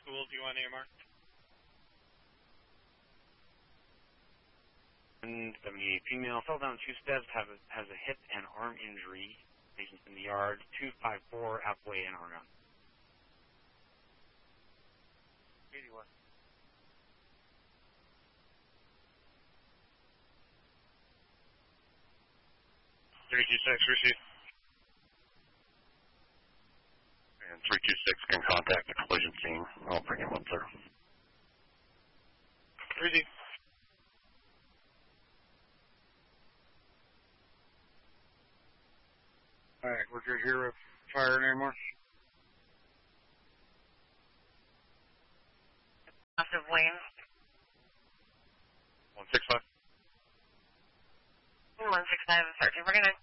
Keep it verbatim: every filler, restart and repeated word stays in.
School, do you want A M R? And seventy-eight female fell down two steps, have a, has a hip and arm injury. Patients in the yard, two five four, halfway in Argonne. eighty-one. three two six, receive. And three two six can contact the collision scene. I'll bring him up there. three D. All right, we're good here with fire and A M R. Massive Wayne. one six five. one six five, thirteen, we're going to